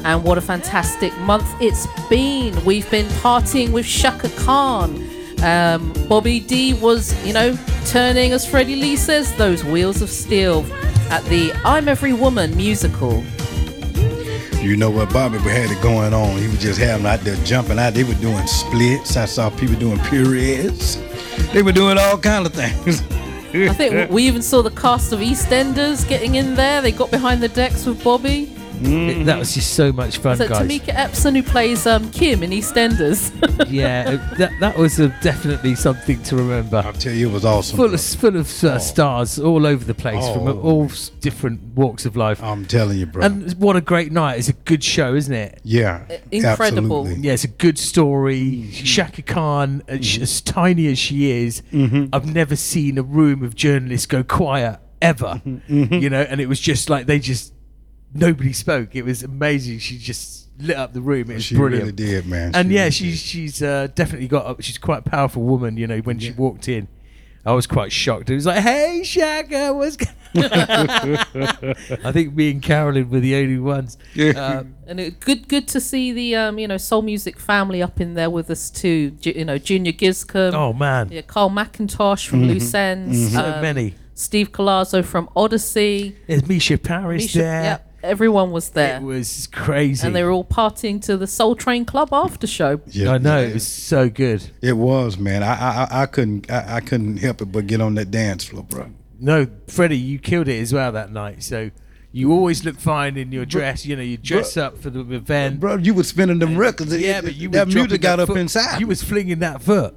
And what a fantastic month it's been. We've been partying with Shaka Khan. Bobby D was, turning, as Freddie Lee says, those wheels of steel at the I'm Every Woman musical. You know what, Bobby had it going on. He was just having out there jumping out. They were doing splits. I saw people doing pirouettes. They were doing all kind of things. I think we even saw the cast of EastEnders getting in there. They got behind the decks with Bobby. That was just so much fun, guys. Tamika Epson, who plays Kim in EastEnders. Yeah, that was definitely something to remember. I'll tell you, it was awesome. Full of stars all over the place from all different walks of life. I'm telling you, bro. And what a great night. It's a good show, isn't it? Yeah. Incredible. Absolutely. Yeah, it's a good story. Shaka Khan, as tiny as she is, I've never seen a room of journalists go quiet, ever. And it was just like nobody spoke. It was amazing. She just lit up the room. It was brilliant. She really did, man. And she's definitely she's quite a powerful woman, when she walked in. I was quite shocked. It was like, hey, Shaka, what's going on? I think me and Carolyn were the only ones. And it good to see the soul music family up in there with us too. Junior Giscombe. Oh man. Yeah, Carl McIntosh from Loose Ends. So many. Steve Colazzo from Odyssey. There's Misha Paris there. Yep. Everyone was there. It was crazy. And they were all partying to the Soul Train Club after show. Yeah, I know, it was so good. It was, man. I couldn't help it but get on that dance floor, bro. No, Freddie, you killed it as well that night. So you always look fine in your dress. You dress up for the event. Bro, you were spinning them records. But that music got up inside. You was flinging that foot.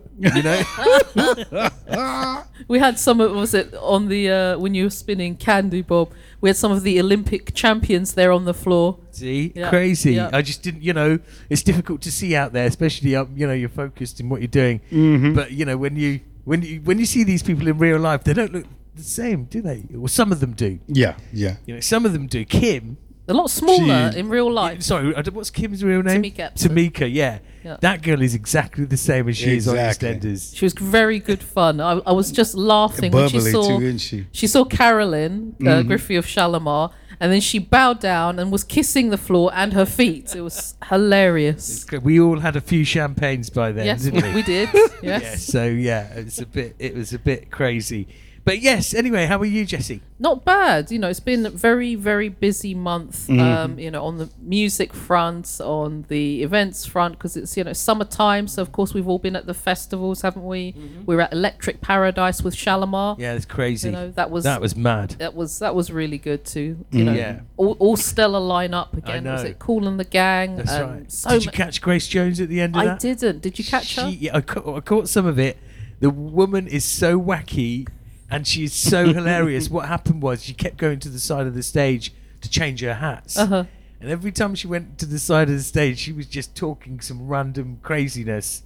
We had some of, was it on the when you were spinning Candy Bob, we had some of the Olympic champions there on the floor. See, crazy. Yeah. I just didn't, it's difficult to see out there, especially you're focused in what you're doing. But when you see these people in real life, they don't look the same, do they? Well, some of them do. Yeah. Some of them do. Kim, a lot smaller in real life. Sorry, what's Kim's real name? Tamika, yeah. That girl is exactly the same as she is on EastEnders. She was very good fun. I was just laughing when she saw too, isn't she? She saw Carolyn Griffey of Shalimar, and then she bowed down and was kissing the floor and her feet. It was hilarious. We all had a few champagnes by then, yes, didn't we? We did. Yes. Yeah, so it was a bit crazy. But yes, anyway, how are you, Jessie? Not bad. It's been a very, very busy month, on the music front, on the events front, because it's, summertime. So, of course, we've all been at the festivals, haven't we? We were at Electric Paradise with Shalimar. Yeah, it's crazy. That was mad. That was really good too. All stellar lineup again. Was it Kool and the Gang? That's right. Did you catch Grace Jones at the end of that? I didn't. Did you catch her? Yeah, I caught some of it. The woman is so wacky. And she's so hilarious. What happened was she kept going to the side of the stage to change her hats. And every time she went to the side of the stage, she was just talking some random craziness.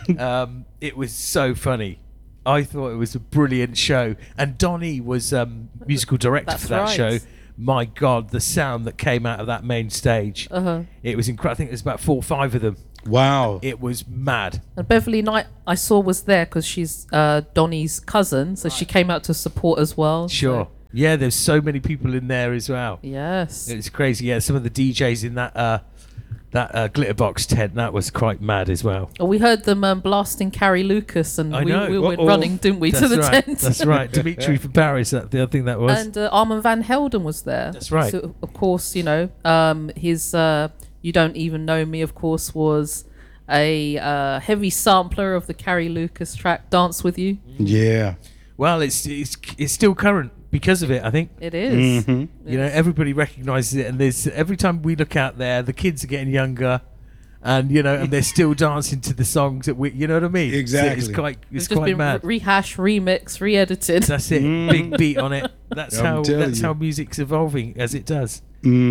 It was so funny. I thought it was a brilliant show. And Donnie was musical director for that show. My God, the sound that came out of that main stage. It was incredible. I think there's about 4 or 5 of them. Wow. It was mad. And Beverly Knight, I saw, was there because she's Donnie's cousin, so she came out to support as well. Sure. So. Yeah, there's so many people in there as well. Yes. It's crazy. Yeah, some of the DJs in that Glitterbox tent, that was quite mad as well. We heard them blasting Carrie Lucas, and we went running, didn't we, to the tent? That's right. Dimitri from Paris, I think that was. And Armand Van Helden was there. That's right. So, of course, his... You Don't Even Know Me, of course, was a heavy sampler of the Carrie Lucas track "Dance With You." Yeah. Well, it's still current because of it, I think. It is. Everybody recognises it, and there's every time we look out there, the kids are getting younger, and and they're still dancing to the songs that we, you know what I mean? Exactly. So it's quite mad. Rehash, remix, re-edited. That's it. Big beat on it. That's how music's evolving as it does.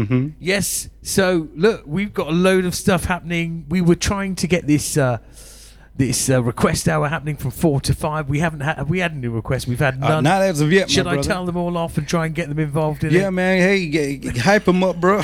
Yes. So look, we've got a load of stuff happening. We were trying to get this request hour happening from 4 to 5. We haven't had. Have we had any requests? We've had none. Not as of yet. Should I tell them all off and try and get them involved in it? Yeah, man. Hey, hype them up, bro.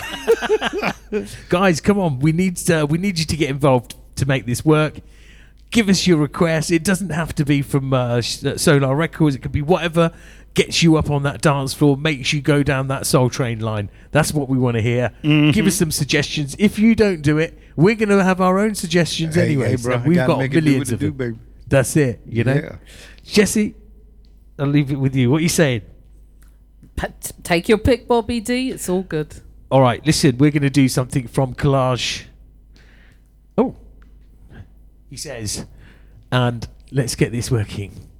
Guys, come on. We need you to get involved to make this work. Give us your request. It doesn't have to be from Solar Records. It could be whatever. gets you up on that dance floor, makes you go down that Soul Train line. That's what we want to hear. Give us some suggestions. If you don't do it, we're going to have our own suggestions anyway, bro. We've got millions of them. baby. That's it, you know. Yeah. Jesse, I'll leave it with you. What are you saying? Take your pick, Bobby D. It's all good. All right, listen, we're going to do something from Collage. Oh, he says, and let's get this working.